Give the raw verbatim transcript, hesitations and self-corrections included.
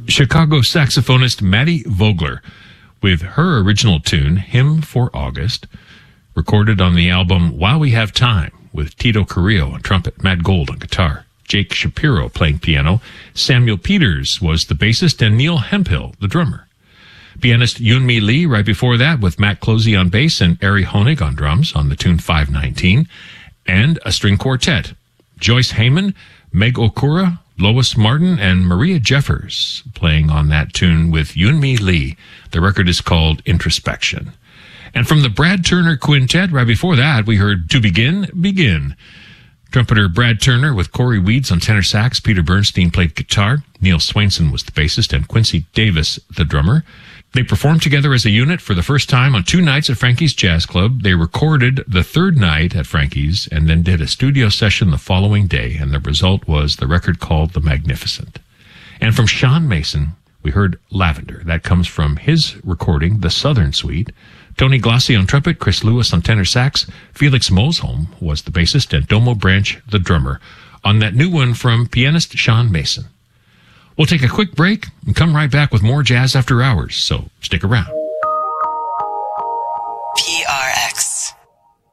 Chicago saxophonist Matty Vogler with her original tune, Hymn for August, recorded on the album While We Have Time with Tito Carrillo on trumpet, Matt Gold on guitar, Jake Shapiro playing piano, Samuel Peters was the bassist, and Neil Hemphill the drummer. Pianist Yoonmi Lee right before that with Matt Closey on bass and Ari Honig on drums on the tune five nineteen, and a string quartet, Joyce Heyman, Meg Okura, Lois Martin, and Maria Jeffers playing on that tune with Yoonmi Lee. The record is called Introspection. And from the Brad Turner Quintet, right before that, we heard To Begin, Begin. Trumpeter Brad Turner with Corey Weeds on tenor sax, Peter Bernstein played guitar, Neil Swainson was the bassist, and Quincy Davis the drummer. They performed together as a unit for the first time on two nights at Frankie's Jazz Club. They recorded the third night at Frankie's and then did a studio session the following day, and the result was the record called The Magnificent. And from Sean Mason, we heard Lavender. That comes from his recording, The Southern Suite. Tony Glossi on trumpet, Chris Lewis on tenor sax, Felix Mosholm was the bassist, and Domo Branch the drummer on that new one from pianist Sean Mason. We'll take a quick break and come right back with more Jazz After Hours, so stick around.